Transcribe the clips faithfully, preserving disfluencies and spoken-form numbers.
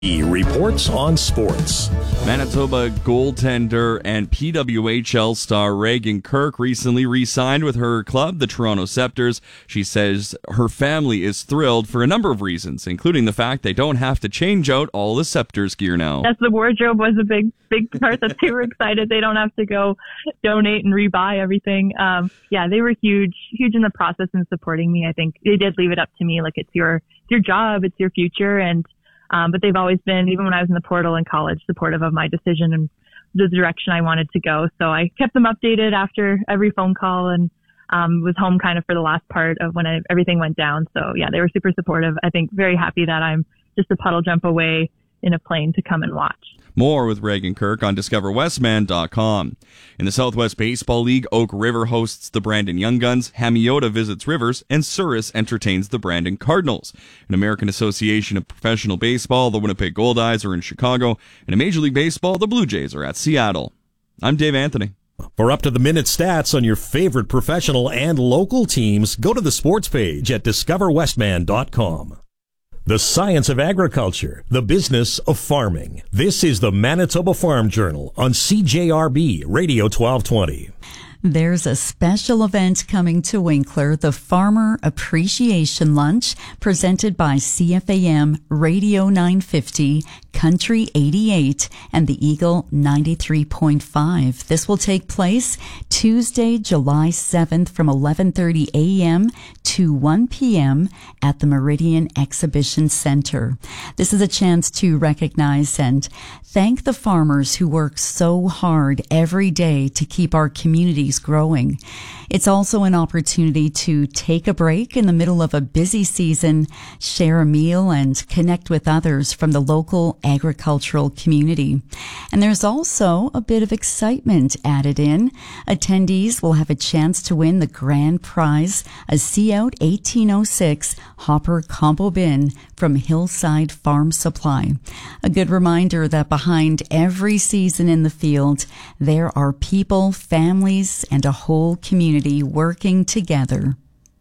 He reports on sports. Manitoba goaltender and P W H L star Reagan Kirk recently re-signed with her club, the Toronto Scepters. She says her family is thrilled for a number of reasons, including the fact they don't have to change out all the Scepters gear now. Yes, the wardrobe was a big, big part that they were excited. They don't have to go donate and rebuy everything. Um, yeah, they were huge, huge in the process and supporting me. I think they did leave it up to me. Like, it's your, it's your job, it's your future. And Um, but they've always been, even when I was in the portal in college, supportive of my decision and the direction I wanted to go. So I kept them updated after every phone call and um, was home kind of for the last part of when I, everything went down. So yeah, they were super supportive. I think very happy that I'm just a puddle jump away in a plane to come and watch. More with Reagan Kirk on discover westman dot com. In the Southwest Baseball League, Oak River hosts the Brandon Young Guns, Hamiota visits Rivers, and Souris entertains the Brandon Cardinals. In American Association of Professional Baseball, the Winnipeg Goldeyes are in Chicago, and in Major League Baseball, the Blue Jays are at Seattle. I'm Dave Anthony. For up-to-the-minute stats on your favorite professional and local teams, go to the sports page at discover westman dot com. The science of agriculture, the business of farming. This is the Manitoba Farm Journal on C J R B Radio twelve twenty. There's a special event coming to Winkler, the Farmer Appreciation Lunch, presented by C F A M Radio nine fifty, Country eighty-eight, and the Eagle ninety-three point five. This will take place Tuesday, July seventh from eleven thirty a.m. to one p.m. at the Meridian Exhibition Center. This is a chance to recognize and thank the farmers who work so hard every day to keep our communities growing. It's also an opportunity to take a break in the middle of a busy season, share a meal, and connect with others from the local agricultural community. And there's also a bit of excitement added in. Attendees will have a chance to win the grand prize, a Seaout eighteen oh six Hopper Combo Bin from Hillside Farm Supply. A good reminder that behind every season in the field, there are people, families, and a whole community working together.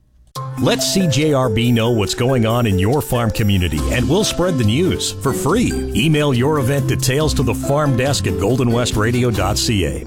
Let C J R B know what's going on in your farm community, and we'll spread the news for free. Email your event details to the farm desk at golden west radio dot c a.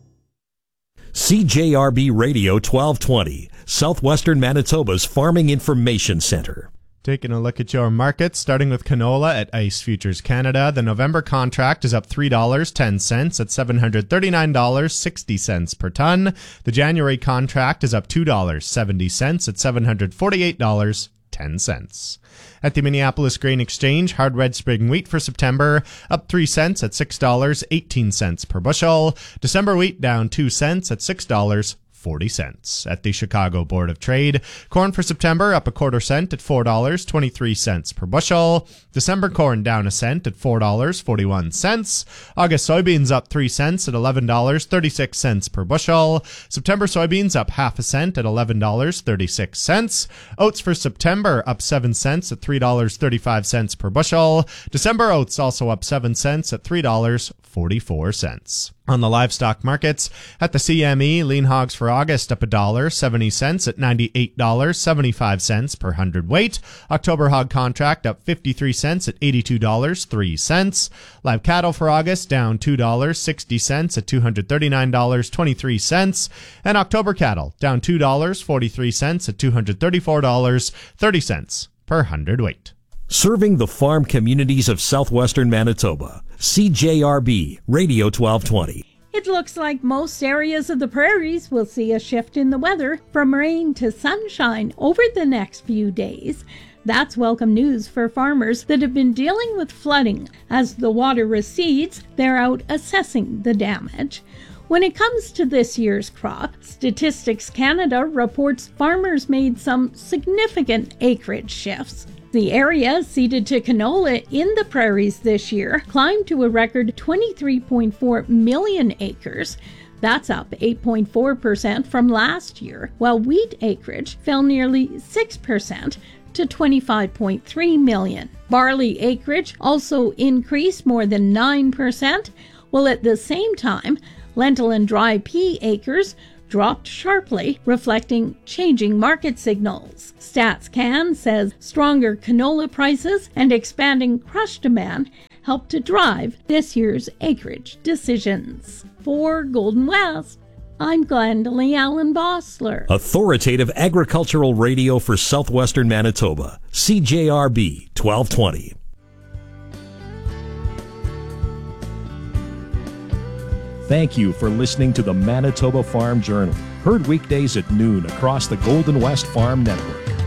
C J R B Radio twelve twenty, Southwestern Manitoba's Farming Information Center. Taking a look at your markets, starting with canola at Ice Futures Canada. The November contract is up three dollars and ten cents at seven hundred thirty-nine dollars and sixty cents per ton. The January contract is up two dollars and seventy cents at seven hundred forty-eight dollars and ten cents. At the Minneapolis Grain Exchange, hard red spring wheat for September up three cents at six dollars and eighteen cents per bushel. December wheat down two cents at six dollars and forty cents. At the Chicago Board of Trade, corn for September up a quarter cent at four dollars and twenty-three cents per bushel. December corn down a cent at four dollars and forty-one cents. August soybeans up three cents at eleven dollars and thirty-six cents per bushel. September soybeans up half a cent at eleven dollars and thirty-six cents. Oats for September up seven cents at three dollars and thirty-five cents per bushel. December oats also up seven cents at three dollars and forty-four cents. On the livestock markets, at the C M E, lean hogs for August up one dollar and seventy cents at ninety-eight dollars and seventy-five cents per hundredweight. October hog contract up fifty-three cents at eighty-two dollars and three cents. Live cattle for August down two dollars and sixty cents at two hundred thirty-nine dollars and twenty-three cents. And October cattle down two dollars and forty-three cents at two hundred thirty-four dollars and thirty cents per hundredweight. Serving the farm communities of southwestern Manitoba. C J R B Radio twelve twenty. It looks like most areas of the prairies will see a shift in the weather from rain to sunshine over the next few days. That's welcome news for farmers that have been dealing with flooding. As the water recedes, they're out assessing the damage. When it comes to this year's crop, Statistics Canada reports farmers made some significant acreage shifts. The area ceded to canola in the prairies this year climbed to a record twenty-three point four million acres. That's up eight point four percent from last year, while wheat acreage fell nearly six percent to twenty-five point three million. Barley acreage also increased more than nine percent, while at the same time, lentil and dry pea acres dropped sharply, reflecting changing market signals. StatsCan says stronger canola prices and expanding crush demand helped to drive this year's acreage decisions. For Golden West, I'm Glendalee Allen Bossler. Authoritative agricultural radio for southwestern Manitoba. C J R B twelve twenty. Thank you for listening to the Manitoba Farm Journal, heard weekdays at noon across the Golden West Farm Network.